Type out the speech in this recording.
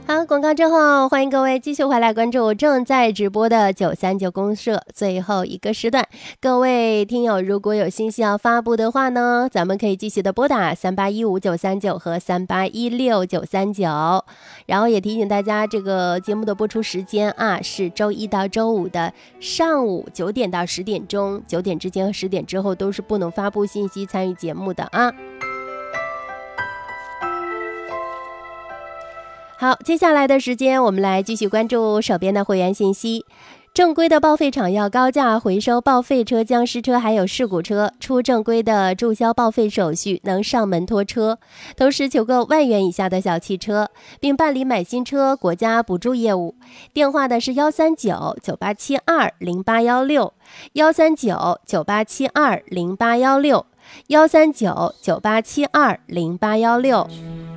好，广告之后，欢迎各位继续回来关注正在直播的939公社最后一个时段。各位听友，如果有信息要发布的话呢，咱们可以继续的拨打3815-939和3816-939。然后也提醒大家，这个节目的播出时间啊，是周一到周五的上午9点到10点钟，9点之前和10点之后都是不能发布信息参与节目的啊。好，接下来的时间我们来继续关注手边的会员信息。正规的报废厂要高价回收报废车、僵尸车还有事故车，出正规的注销报废手续能上门拖车，同时求购1万元以下的小汽车，并办理买新车国家补助业务。电话的是139-9872-0816，139-9872-0816，139-9872-0816。